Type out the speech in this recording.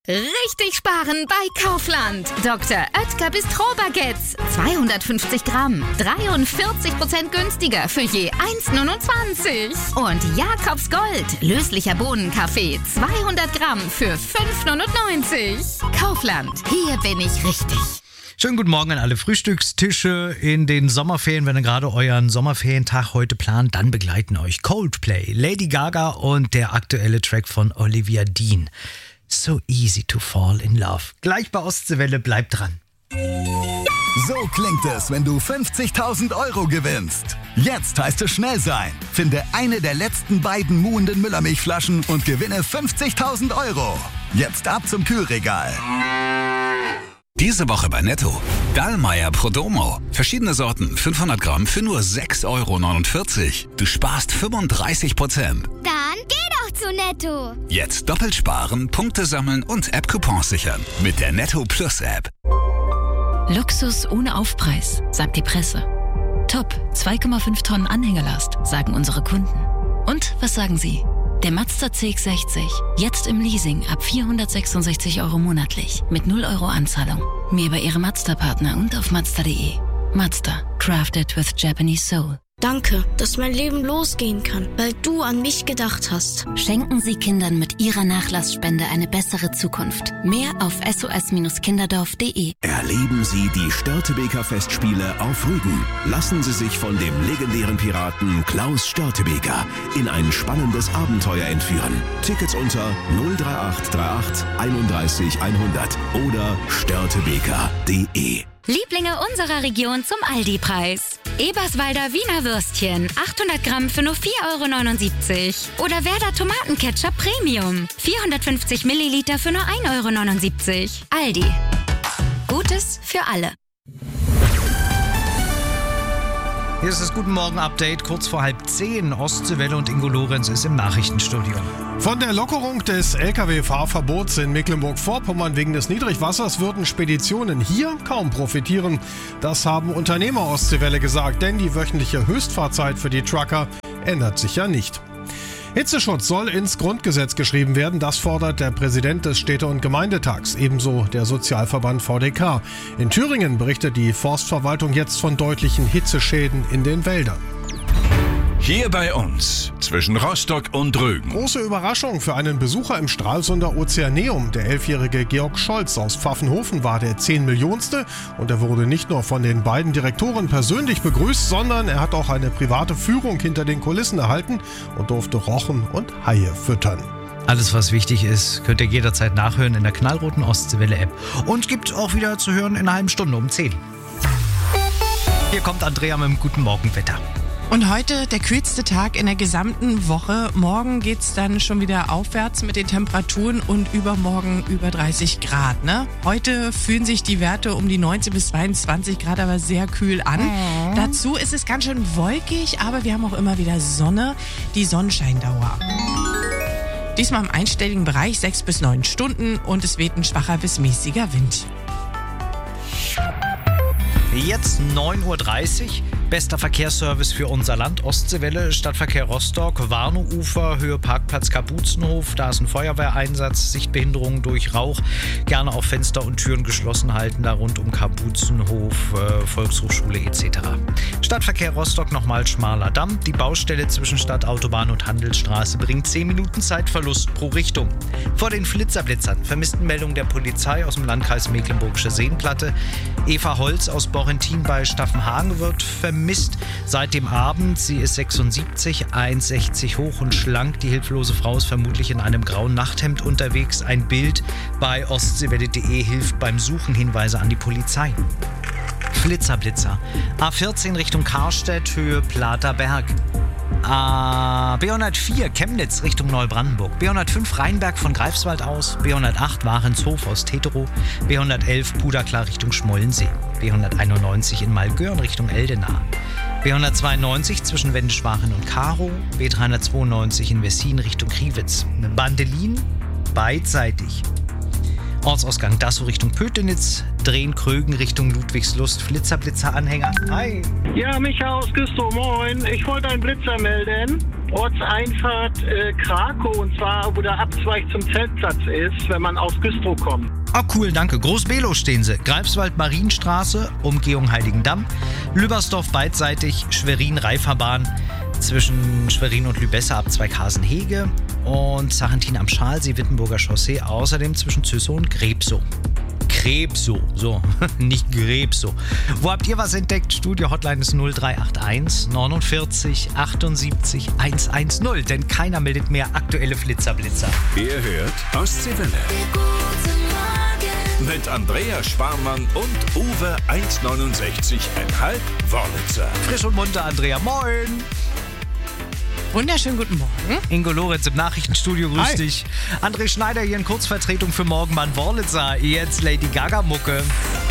Richtig sparen bei Kaufland. Dr. Oetker Bistro-Baguettes. 250 Gramm. 43% günstiger für je 1,29. Und Jakobs Gold. Löslicher Bohnenkaffee. 200 Gramm für 5,99. Kaufland. Hier bin ich richtig. Schönen guten Morgen an alle Frühstückstische in den Sommerferien. Wenn ihr gerade euren Sommerferientag heute plant, dann begleiten euch Coldplay, Lady Gaga und der aktuelle Track von Olivia Dean. So easy to fall in love. Gleich bei Ostseewelle, bleibt dran. So klingt es, wenn du 50.000 Euro gewinnst. Jetzt heißt es schnell sein. Finde eine der letzten beiden muhenden Müllermilchflaschen und gewinne 50.000 Euro. Jetzt ab zum Kühlregal. Diese Woche bei Netto. Dallmayr Prodomo. Verschiedene Sorten, 500 Gramm für nur 6,49 Euro. Du sparst 35%. Dann geh doch zu Netto. Jetzt doppelt sparen, Punkte sammeln und App-Coupons sichern. Mit der Netto Plus App. Luxus ohne Aufpreis, sagt die Presse. Top, 2,5 Tonnen Anhängerlast, sagen unsere Kunden. Und was sagen Sie? Der Mazda CX-60, jetzt im Leasing ab 466 Euro monatlich, mit 0 Euro Anzahlung. Mehr bei Ihrem Mazda-Partner und auf Mazda.de. Mazda, crafted with Japanese soul. Danke, dass mein Leben losgehen kann, weil du an mich gedacht hast. Schenken Sie Kindern mit Ihrer Nachlassspende eine bessere Zukunft. Mehr auf sos-kinderdorf.de. Erleben Sie die Störtebeker Festspiele auf Rügen. Lassen Sie sich von dem legendären Piraten Klaus Störtebeker in ein spannendes Abenteuer entführen. Tickets unter 03838 31 100 oder störtebeker.de. Lieblinge unserer Region zum Aldi-Preis. Eberswalder Wiener Würstchen, 800 Gramm für nur 4,79 Euro. Oder Werder Tomatenketchup Premium, 450 Milliliter für nur 1,79 Euro. Aldi. Gutes für alle. Hier ist das Guten Morgen-Update, kurz vor 9:30. Ostseewelle und Ingo Lorenz ist im Nachrichtenstudio. Von der Lockerung des Lkw-Fahrverbots in Mecklenburg-Vorpommern wegen des Niedrigwassers würden Speditionen hier kaum profitieren. Das haben Unternehmer Ostseewelle gesagt, denn die wöchentliche Höchstfahrzeit für die Trucker ändert sich ja nicht. Hitzeschutz soll ins Grundgesetz geschrieben werden, das fordert der Präsident des Städte- und Gemeindetags, ebenso der Sozialverband VDK. In Thüringen berichtet die Forstverwaltung jetzt von deutlichen Hitzeschäden in den Wäldern. Hier bei uns, zwischen Rostock und Rügen. Große Überraschung für einen Besucher im Stralsunder Ozeaneum. Der 11-jährige Georg Scholz aus Pfaffenhofen war der 10 Millionste und er wurde nicht nur von den beiden Direktoren persönlich begrüßt, sondern er hat auch eine private Führung hinter den Kulissen erhalten und durfte Rochen und Haie füttern. Alles, was wichtig ist, könnt ihr jederzeit nachhören in der knallroten Ostseewelle-App. Und gibt auch wieder zu hören in einer halben Stunde um 10. Hier kommt Andrea mit dem Guten Morgen-Wetter. Und heute der kühlste Tag in der gesamten Woche. Morgen geht's dann schon wieder aufwärts mit den Temperaturen und übermorgen über 30 Grad. Ne? Heute fühlen sich die Werte um die 19 bis 22 Grad aber sehr kühl an. Dazu ist es ganz schön wolkig, aber wir haben auch immer wieder Sonne, die Sonnenscheindauer. Diesmal im einstelligen Bereich 6 bis 9 Stunden und es weht ein schwacher bis mäßiger Wind. Jetzt 9:30 Uhr. Bester Verkehrsservice für unser Land. Ostseewelle, Stadtverkehr Rostock, Warnow-Ufer, Höhe Parkplatz Kapuzenhof. Da ist ein Feuerwehreinsatz, Sichtbehinderung durch Rauch. Gerne auch Fenster und Türen geschlossen halten, da rund um Kapuzenhof, Volkshochschule etc. Stadtverkehr Rostock, nochmal schmaler Damm. Die Baustelle zwischen Stadtautobahn und Handelsstraße bringt 10 Minuten Zeitverlust pro Richtung. Vor den Flitzerblitzern, Vermisstenmeldung der Polizei aus dem Landkreis Mecklenburgische Seenplatte. Eva Holz aus Borrentin bei Staffenhagen wird vermisst seit dem Abend. Sie ist 76, 1,60 hoch und schlank. Die hilflose Frau ist vermutlich in einem grauen Nachthemd unterwegs. Ein Bild bei ostseewelle.de hilft beim Suchen. Hinweise an die Polizei. Flitzerblitzer. A14 Richtung Karstedt, Höhe Platerberg. B104 Chemnitz Richtung Neubrandenburg, B105 Rheinberg von Greifswald aus, B108 Warenshof aus Teterow, B111 Puderklar Richtung Schmollensee, B191 in Malgörn Richtung Eldenah, B192 zwischen Wendischwachen und Karow, B392 in Wessin Richtung Kriwitz, Bandelin beidseitig. Ortsausgang Dassow Richtung Pötenitz, drehen Krögen Richtung Ludwigslust, Flitzer-Blitzer-Anhänger. Hi. Ja, Micha aus Güstrow, moin. Ich wollte einen Blitzer melden. Ortseinfahrt Krakow, und zwar, wo der Abzweig zum Zeltplatz ist, wenn man aus Güstrow kommt. Ah, cool, danke. Groß-Below stehen sie. Greifswald Marienstraße, Umgehung Heiligendam, Lübersdorf beidseitig, Schwerin Reiferbahn, zwischen Schwerin und Lübesse Abzweig Hasenhege und Sarrentin am Schalsee, Wittenburger Chaussee, außerdem zwischen Züssow und Grebsow. Krebsow, so, nicht Grebsow. Wo habt ihr was entdeckt? Studio-Hotline ist 0381 49 78 110, denn keiner meldet mehr aktuelle Flitzer-Blitzer. Ihr hört Ostseewelle. Mit Andrea Sparmann und Uwe 1,69,5 Wörlitzer. Frisch und munter, Andrea, moin! Wunderschönen guten Morgen. Ingo Lorenz im Nachrichtenstudio, grüß dich. André Schneider hier in Kurzvertretung für Morgenmann Wörlitzer. Jetzt Lady Gaga-Mucke.